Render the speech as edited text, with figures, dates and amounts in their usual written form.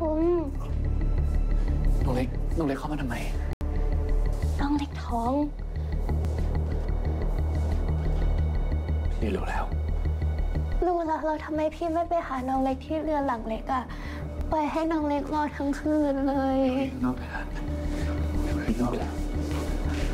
มน้องเล็กเข้ามาทำไมน้องเล็กท้องพี่รู้แล้วเราทำไมพี่ไม่ไปหาน้องเล็กที่เรือหลังเล็กอะปล่อยให้น้องเล็กรอทั้งคืนเลยนอกไปแล้ว